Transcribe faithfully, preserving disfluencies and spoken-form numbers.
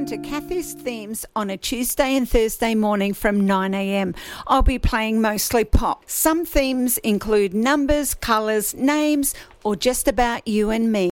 to Kathy's Themes on a Tuesday and Thursday morning from nine a.m. I'll be playing mostly pop. Some themes include numbers, colours, names, or just about you and me.